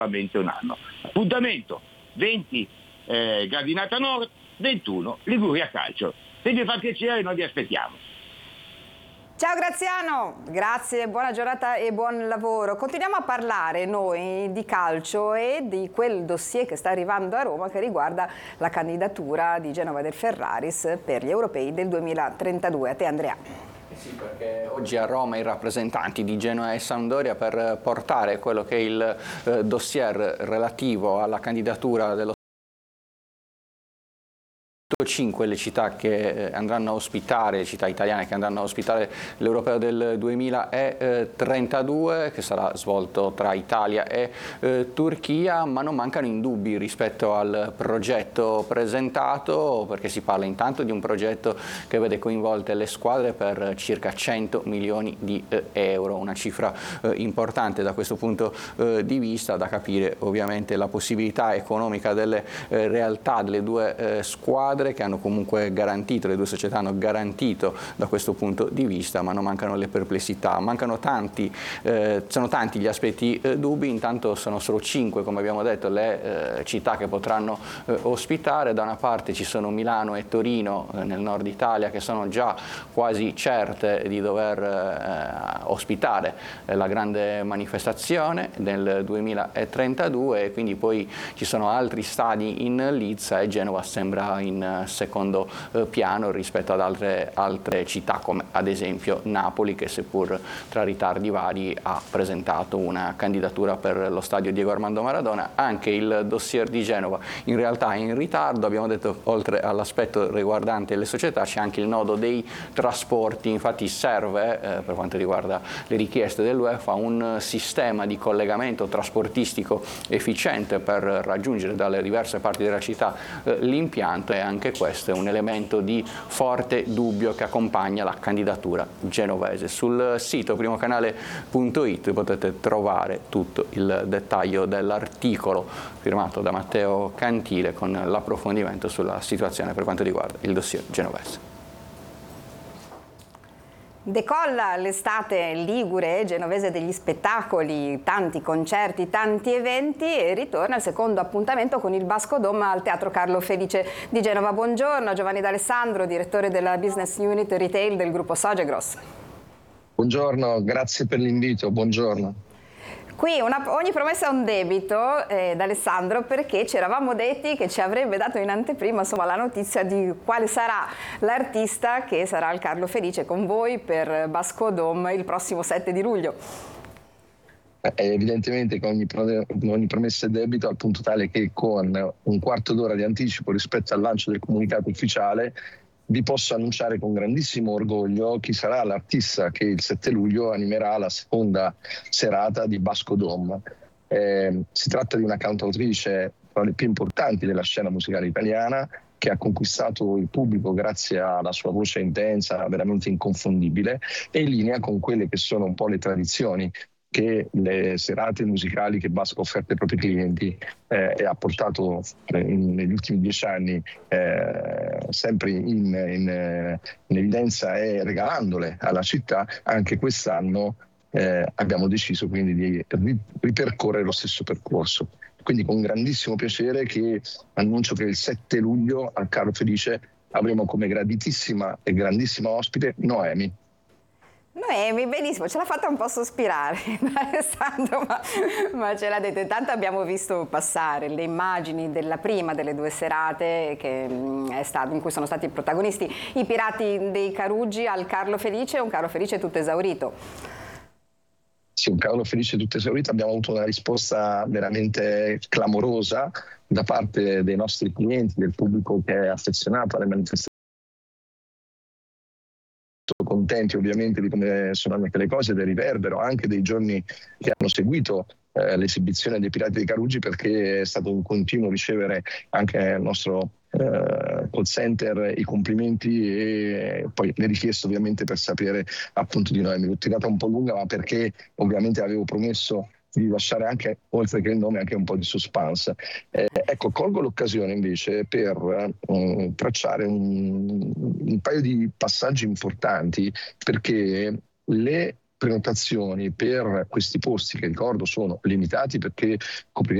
solamente un anno. Appuntamento 20 Gradinata Nord, 21 Liguria Calcio. Se vi fa piacere noi vi aspettiamo. Ciao Graziano, grazie, buona giornata e buon lavoro. Continuiamo a parlare noi di calcio e di quel dossier che sta arrivando a Roma che riguarda la candidatura di Genova del Ferraris per gli europei del 2032. A te Andrea. Sì, perché oggi a Roma i rappresentanti di Genoa e Sampdoria per portare quello che è il dossier relativo alla candidatura dello 5 le città che andranno a ospitare, le città italiane che andranno a ospitare l'Europeo del 2032 che sarà svolto tra Italia e Turchia, ma non mancano indubbi rispetto al progetto presentato, perché si parla intanto di un progetto che vede coinvolte le squadre per circa 100 milioni di euro, una cifra importante da questo punto di vista, da capire ovviamente la possibilità economica delle realtà delle due squadre che hanno comunque garantito, le due società hanno garantito da questo punto di vista, ma non mancano le perplessità, sono tanti gli aspetti dubbi. Intanto sono solo 5, come abbiamo detto, le città che potranno ospitare. Da una parte ci sono Milano e Torino nel nord Italia che sono già quasi certe di dover ospitare la grande manifestazione del 2032, e quindi poi ci sono altri stadi in lizza e Genova sembra in secondo piano rispetto ad altre città come ad esempio Napoli, che seppur tra ritardi vari ha presentato una candidatura per lo stadio Diego Armando Maradona. Anche il dossier di Genova in realtà è in ritardo, abbiamo detto, oltre all'aspetto riguardante le società c'è anche il nodo dei trasporti. Infatti serve per quanto riguarda le richieste dell'UEFA un sistema di collegamento trasportistico efficiente per raggiungere dalle diverse parti della città l'impianto, e anche questo è un elemento di forte dubbio che accompagna la candidatura genovese. Sul sito primocanale.it potete trovare tutto il dettaglio dell'articolo firmato da Matteo Cantile con l'approfondimento sulla situazione per quanto riguarda il dossier genovese. Decolla l'estate ligure, genovese degli spettacoli, tanti concerti, tanti eventi, e ritorna il secondo appuntamento con il Basco Dome al Teatro Carlo Felice di Genova. Buongiorno Giovanni D'Alessandro, direttore della Business Unit Retail del gruppo Sogegros. Buongiorno, grazie per l'invito, buongiorno. Qui ogni promessa è un debito, D'Alessandro, perché ci eravamo detti che ci avrebbe dato in anteprima la notizia di quale sarà l'artista che sarà al Carlo Felice con voi per Basco Dome il prossimo 7 di luglio. Evidentemente che ogni promessa è debito, al punto tale che con un quarto d'ora di anticipo rispetto al lancio del comunicato ufficiale vi posso annunciare con grandissimo orgoglio chi sarà l'artista che il 7 luglio animerà la seconda serata di Basco Dome. Si tratta di una cantautrice tra le più importanti della scena musicale italiana, che ha conquistato il pubblico grazie alla sua voce intensa, veramente inconfondibile, e in linea con quelle che sono un po' le tradizioni che le serate musicali che Basco ha offerto ai propri clienti e ha portato negli ultimi 10 anni sempre in evidenza, e regalandole alla città. Anche quest'anno abbiamo deciso quindi di ripercorrere lo stesso percorso. Quindi con grandissimo piacere che annuncio che il 7 luglio al Carlo Felice avremo come graditissima e grandissima ospite Noemi. Noemi, benissimo, ce l'ha fatta un po' sospirare Alessandro, ma ce l'ha detto. Intanto abbiamo visto passare le immagini della prima delle due serate in cui sono stati protagonisti i Pirati dei Caruggi al Carlo Felice, un Carlo Felice tutto esaurito. Sì, un Carlo Felice tutto esaurito. Abbiamo avuto una risposta veramente clamorosa da parte dei nostri clienti, del pubblico che è affezionato alle manifestazioni. Contenti ovviamente di come sono andate le cose, del riverbero anche dei giorni che hanno seguito l'esibizione dei Pirati dei Caruggi, perché è stato un continuo ricevere anche al nostro call center i complimenti e poi le richieste ovviamente per sapere appunto di noi. Mi l'ho tirata un po' lunga, ma perché ovviamente avevo promesso di lasciare anche, oltre che il nome, anche un po' di suspense. Ecco, colgo l'occasione invece per tracciare un paio di passaggi importanti, perché le prenotazioni per questi posti, che ricordo sono limitati perché